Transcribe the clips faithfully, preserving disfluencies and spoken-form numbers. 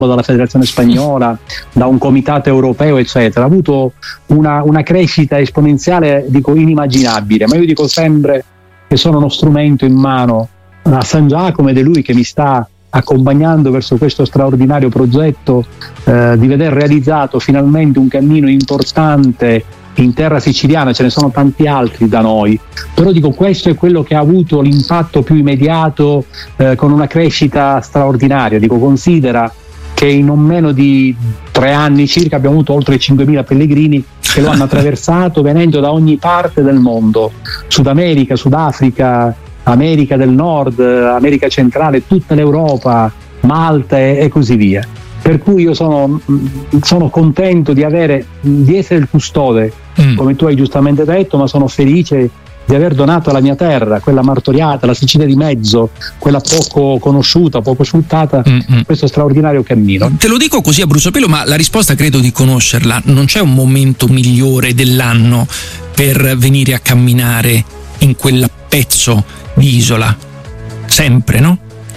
dalla Federazione Spagnola, da un comitato europeo, eccetera. Ha avuto una, una crescita esponenziale, dico, inimmaginabile, ma io dico sempre che sono uno strumento in mano a San Giacomo ed è lui che mi sta accompagnando verso questo straordinario progetto eh, di veder realizzato finalmente un cammino importante in terra siciliana. Ce ne sono tanti altri da noi, però dico questo è quello che ha avuto l'impatto più immediato, eh, con una crescita straordinaria. Dico, considera che in non meno di tre anni circa abbiamo avuto oltre cinquemila pellegrini che lo hanno attraversato venendo da ogni parte del mondo, Sud America, Sudafrica, America del Nord, America centrale, tutta l'Europa, Malta e, e così via. Per cui io sono, sono contento di avere, di essere il custode, mm. come tu hai giustamente detto, ma sono felice di aver donato alla mia terra, quella martoriata, la Sicilia di mezzo, quella poco conosciuta, poco sfruttata, mm-hmm. questo straordinario cammino. Te lo dico così a bruciapelo, ma la risposta credo di conoscerla. Non c'è un momento migliore dell'anno per venire a camminare in quel pezzo di isola? Sempre, no?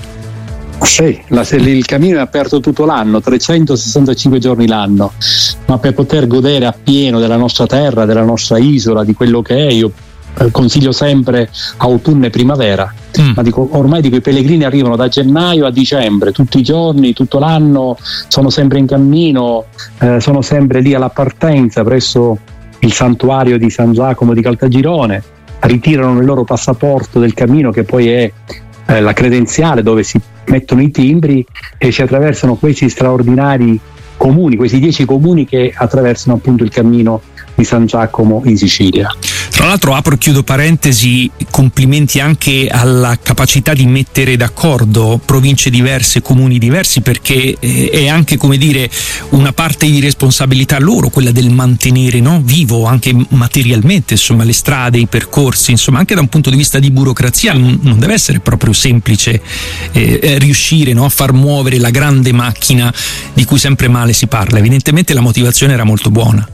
Sì, la, il cammino è aperto tutto l'anno, trecentosessantacinque giorni l'anno, ma per poter godere appieno della nostra terra, della nostra isola, di quello che è, io eh, consiglio sempre autunno e primavera, mm. ma dico, ormai dico, i pellegrini arrivano da gennaio a dicembre, tutti i giorni, tutto l'anno, sono sempre in cammino, eh, sono sempre lì alla partenza presso il santuario di San Giacomo di Caltagirone, ritirano il loro passaporto del cammino, che poi è eh, la credenziale dove si mettono i timbri, e si attraversano questi straordinari comuni, questi dieci comuni che attraversano appunto il cammino di San Giacomo in Sicilia. Tra l'altro, apro e chiudo parentesi, complimenti anche alla capacità di mettere d'accordo province diverse, comuni diversi, perché è anche, come dire, una parte di responsabilità loro, quella del mantenere, no, vivo anche materialmente, insomma, le strade, i percorsi, insomma, anche da un punto di vista di burocrazia non deve essere proprio semplice eh, riuscire, no, a far muovere la grande macchina di cui sempre male si parla. Evidentemente la motivazione era molto buona.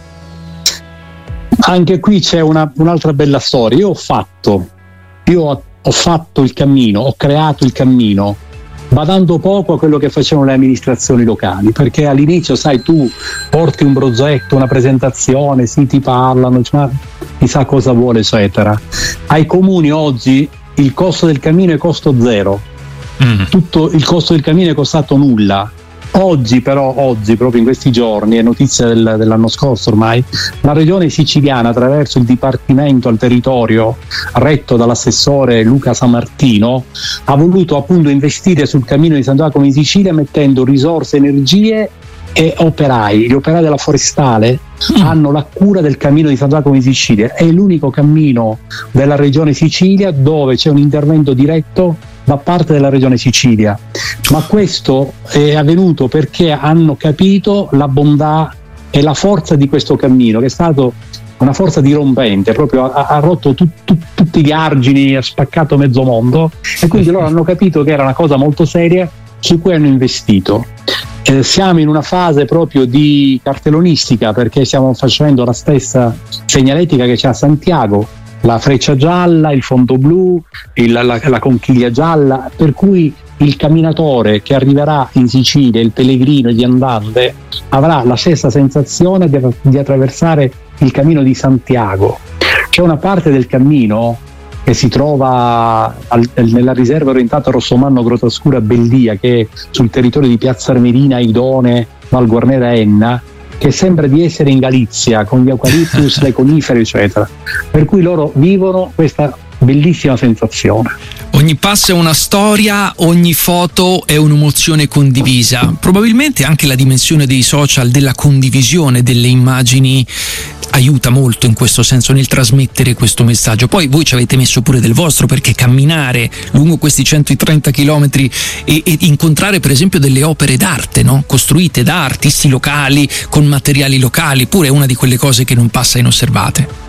Anche qui c'è una, un'altra bella storia. Io ho fatto, io ho, ho fatto il cammino, ho creato il cammino, badando poco a quello che facevano le amministrazioni locali, perché all'inizio, sai, tu porti un progetto, una presentazione, sì, ti parlano, ma chissà cosa vuole, eccetera. Ai comuni oggi il costo del cammino è costo zero, mm. tutto il costo del cammino è costato nulla. Oggi però, oggi proprio in questi giorni, è notizia del, dell'anno scorso ormai, la regione siciliana, attraverso il Dipartimento al Territorio retto dall'assessore Luca Sammartino, ha voluto appunto investire sul cammino di San Giacomo in Sicilia, mettendo risorse, energie e operai. Gli operai della Forestale mm. hanno la cura del cammino di San Giacomo in Sicilia. È l'unico cammino della regione Sicilia dove c'è un intervento diretto da parte della regione Sicilia, ma questo è avvenuto perché hanno capito la bontà e la forza di questo cammino, che è stato una forza dirompente, proprio ha, ha rotto tu, tu, tutti gli argini, ha spaccato mezzo mondo, e quindi loro hanno capito che era una cosa molto seria su cui hanno investito. Eh, siamo in una fase proprio di cartellonistica, perché stiamo facendo la stessa segnaletica che c'è a Santiago, la freccia gialla, il fondo blu, il, la, la conchiglia gialla, per cui il camminatore che arriverà in Sicilia, il pellegrino, il viandante, avrà la stessa sensazione di, di attraversare il cammino di Santiago. C'è una parte del cammino che si trova al, nella riserva orientata Rossomanno Grotascura Bellia, che è sul territorio di Piazza Armerina, Idone, Val Guarnera, Enna, che sembra di essere in Galizia, con gli eucaliptus, le conifere, eccetera. Per cui loro vivono questa bellissima sensazione. Ogni passo è una storia, ogni foto è un'emozione condivisa. Probabilmente anche la dimensione dei social, della condivisione delle immagini, aiuta molto in questo senso, nel trasmettere questo messaggio. Poi voi ci avete messo pure del vostro, perché camminare lungo questi centotrenta chilometri e, e incontrare per esempio delle opere d'arte, no? Costruite da artisti locali, con materiali locali, pure è una di quelle cose che non passa inosservate.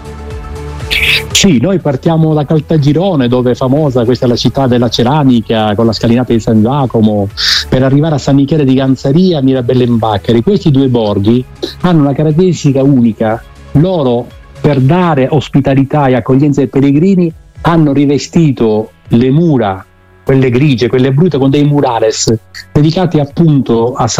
Sì, noi partiamo da Caltagirone, dove è famosa, questa è la città della ceramica, con la scalinata di San Giacomo, per arrivare a San Michele di Ganzaria, Mirabelle in Baccheri. Questi due borghi hanno una caratteristica unica: loro, per dare ospitalità e accoglienza ai pellegrini, hanno rivestito le mura quelle grigie, quelle brutte, con dei murales dedicati appunto a